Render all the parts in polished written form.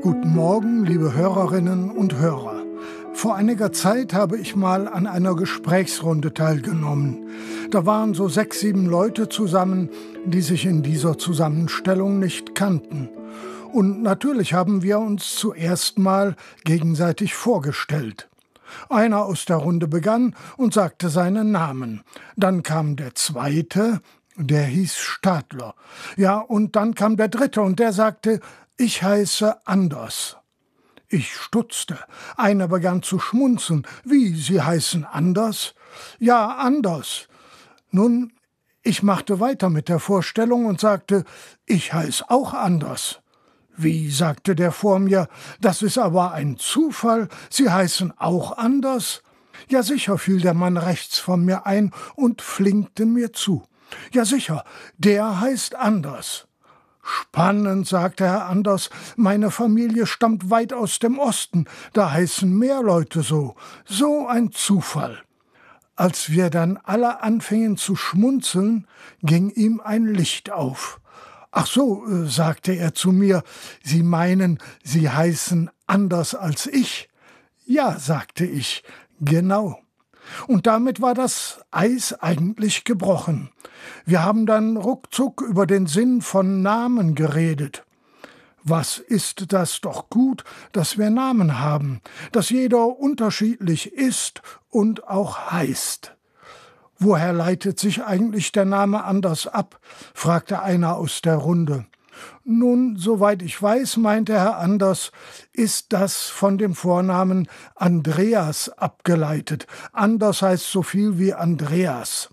Guten Morgen, liebe Hörerinnen und Hörer. Vor einiger Zeit habe ich mal an einer Gesprächsrunde teilgenommen. Da waren so 6, 7 Leute zusammen, die sich in dieser Zusammenstellung nicht kannten. Und natürlich haben wir uns zuerst mal gegenseitig vorgestellt. Einer aus der Runde begann und sagte seinen Namen. Dann kam der zweite, der hieß Stadler. Ja, und dann kam der dritte und der sagte: Ich heiße Anders. Ich stutzte. Einer begann zu schmunzeln. Wie, Sie heißen Anders? Ja, Anders. Nun, ich machte weiter mit der Vorstellung und sagte: Ich heiße auch Anders. Wie, sagte der vor mir, das ist aber ein Zufall, Sie heißen auch Anders? Ja sicher, fiel der Mann rechts von mir ein und flinkte mir zu. Ja sicher, der heißt Anders. Spannend, sagte Herr Anders, meine Familie stammt weit aus dem Osten, da heißen mehr Leute so. So ein Zufall. Als wir dann alle anfingen zu schmunzeln, ging ihm ein Licht auf. Ach so, sagte er zu mir, Sie meinen, Sie heißen anders als ich? Ja, sagte ich, genau. Und damit war das Eis eigentlich gebrochen. Wir haben dann ruckzuck über den Sinn von Namen geredet. Was ist das doch gut, dass wir Namen haben, dass jeder unterschiedlich ist und auch heißt. Woher leitet sich eigentlich der Name Anders ab? Fragte einer aus der Runde. Nun, soweit ich weiß, meinte Herr Anders, ist das von dem Vornamen Andreas abgeleitet. Anders heißt so viel wie Andreas.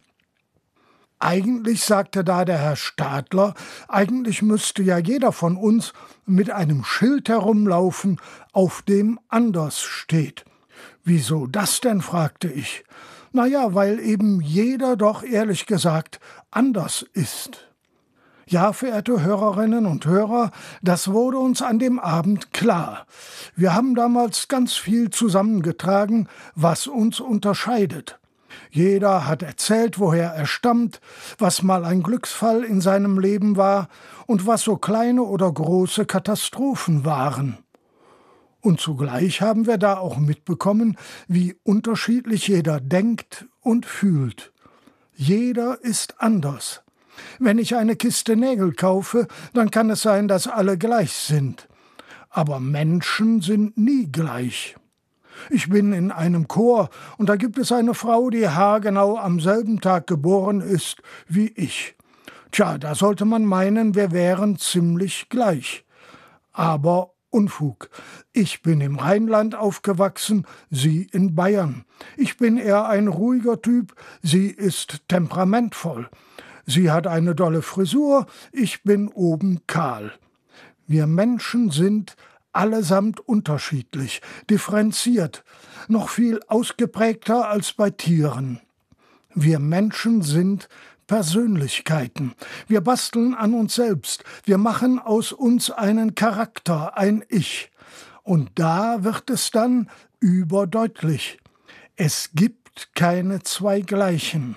Eigentlich, sagte da der Herr Stadler, eigentlich müsste ja jeder von uns mit einem Schild herumlaufen, auf dem Anders steht. Wieso das denn, fragte ich. Na ja, weil eben jeder doch ehrlich gesagt anders ist. Ja, verehrte Hörerinnen und Hörer, das wurde uns an dem Abend klar. Wir haben damals ganz viel zusammengetragen, was uns unterscheidet. Jeder hat erzählt, woher er stammt, was mal ein Glücksfall in seinem Leben war und was so kleine oder große Katastrophen waren. Und zugleich haben wir da auch mitbekommen, wie unterschiedlich jeder denkt und fühlt. Jeder ist anders. Wenn ich eine Kiste Nägel kaufe, dann kann es sein, dass alle gleich sind. Aber Menschen sind nie gleich. Ich bin in einem Chor und da gibt es eine Frau, die haargenau am selben Tag geboren ist wie ich. Tja, da sollte man meinen, wir wären ziemlich gleich. Aber Unfug. Ich bin im Rheinland aufgewachsen, sie in Bayern. Ich bin eher ein ruhiger Typ, sie ist temperamentvoll. Sie hat eine dolle Frisur, ich bin oben kahl. Wir Menschen sind allesamt unterschiedlich, differenziert, noch viel ausgeprägter als bei Tieren. Wir Menschen sind Persönlichkeiten. Wir basteln an uns selbst. Wir machen aus uns einen Charakter, ein Ich. Und da wird es dann überdeutlich. Es gibt keine zwei Gleichen.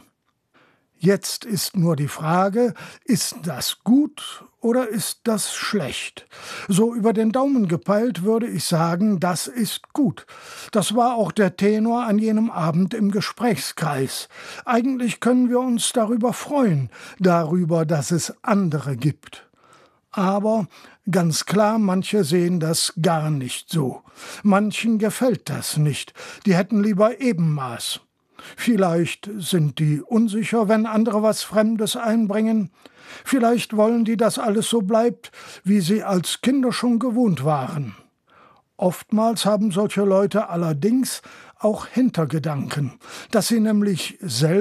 Jetzt ist nur die Frage, ist das gut oder ist das schlecht? So über den Daumen gepeilt würde ich sagen, das ist gut. Das war auch der Tenor an jenem Abend im Gesprächskreis. Eigentlich können wir uns darüber freuen, darüber, dass es andere gibt. Aber ganz klar, manche sehen das gar nicht so. Manchen gefällt das nicht. Die hätten lieber Ebenmaß. Vielleicht sind die unsicher, wenn andere was Fremdes einbringen. Vielleicht wollen die, dass alles so bleibt, wie sie als Kinder schon gewohnt waren. Oftmals haben solche Leute allerdings auch Hintergedanken, dass sie nämlich selbst